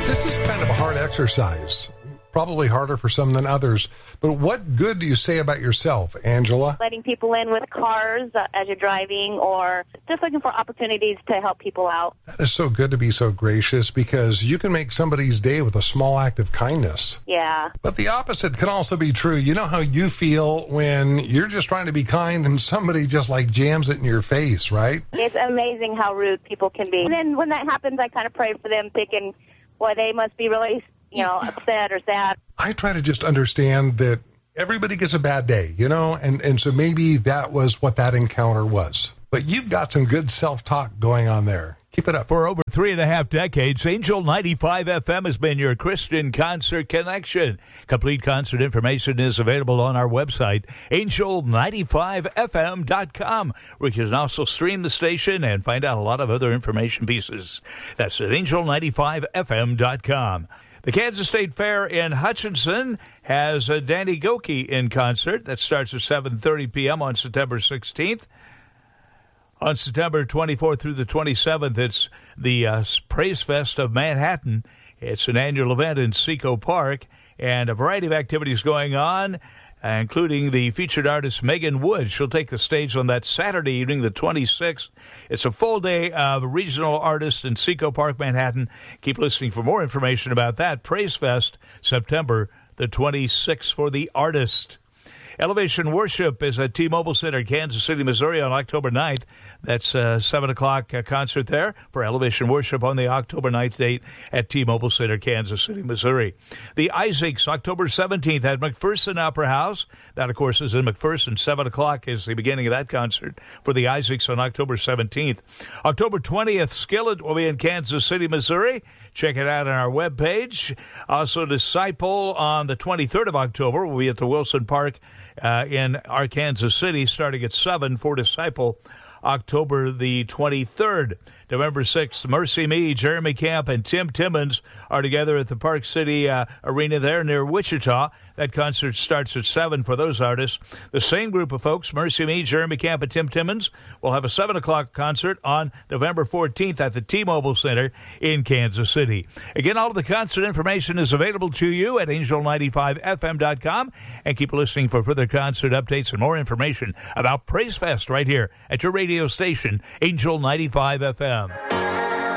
This is kind of a hard exercise, probably harder for some than others. But what good do you say about yourself, Angela? Letting people in with cars as you're driving, or just looking for opportunities to help people out. That is so good to be so gracious, because you can make somebody's day with a small act of kindness. Yeah. But the opposite can also be true. You know how you feel when you're just trying to be kind and somebody just like jams it in your face, right? It's amazing how rude people can be. And then when that happens, I kind of pray for them, thinking, boy, they must be really, upset or sad. I try to just understand that everybody gets a bad day, and so maybe that was what that encounter was. But you've got some good self-talk going on there. Keep it up. For over 3.5 decades, Angel 95 FM has been your Christian concert connection. Complete concert information is available on our website, angel95fm.com, where you can also stream the station and find out a lot of other information pieces. That's at angel95fm.com. The Kansas State Fair in Hutchinson has Danny Gokey in concert. That starts at 7:30 p.m. on September 16th. On September 24th through the 27th, it's the Praise Fest of Manhattan. It's an annual event in Seco Park, and a variety of activities going on, including the featured artist Megan Wood. She'll take the stage on that Saturday evening, the 26th. It's a full day of regional artists in Seco Park, Manhattan. Keep listening for more information about that. Praise Fest, September the 26th for the artist. Elevation Worship is at T-Mobile Center, Kansas City, Missouri on October 9th. That's a 7 o'clock concert there for Elevation Worship on the October 9th date at T-Mobile Center, Kansas City, Missouri. The Isaacs, October 17th at McPherson Opera House. That, of course, is in McPherson. 7 o'clock is the beginning of that concert for the Isaacs on October 17th. October 20th, Skillet will be in Kansas City, Missouri. Check it out on our webpage. Also, Disciple on the 23rd of October will be at the Wilson Park in Arkansas City, starting at 7 for Disciple, October the 23rd. November 6th, Mercy Me, Jeremy Camp, and Tim Timmons are together at the Park City Arena there near Wichita. That concert starts at 7 for those artists. The same group of folks, Mercy Me, Jeremy Camp, and Tim Timmons, will have a 7 o'clock concert on November 14th at the T-Mobile Center in Kansas City. Again, all of the concert information is available to you at angel95fm.com, and keep listening for further concert updates and more information about Praise Fest right here at your radio station, Angel 95 FM.